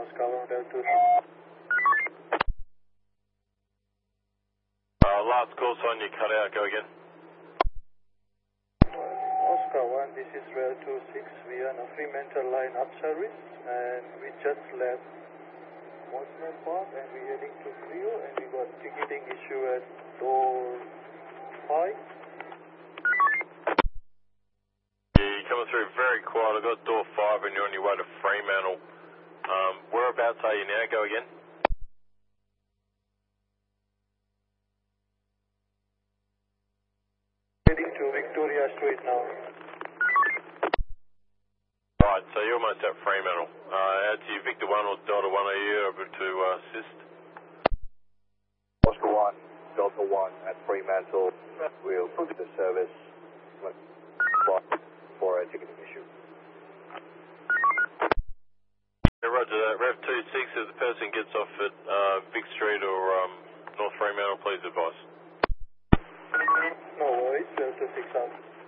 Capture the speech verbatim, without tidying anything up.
Oscar one, Delta. Uh, last call sign, you cut out, go again. Oscar one, this is Rail two six. We are on a Fremantle line up service and we just left Mosman Park and we're heading to Clio and we got ticketing issue at door five. Yeah, you're coming through very quiet. I've got door five and you're on your way to Fremantle. Um, whereabouts are you now? Go again. Heading to Victoria Street now. Right, so you're almost at Fremantle. Uh, out to you, Victor one or Delta one, are you able to uh, assist? Oscar one, Delta one at Fremantle. We'll put the service for a ticketing issue. Yeah, roger that. Rev two six, if the person gets off at uh, Vic Street or um, North Fremantle, please advise. No worries, Delta six out.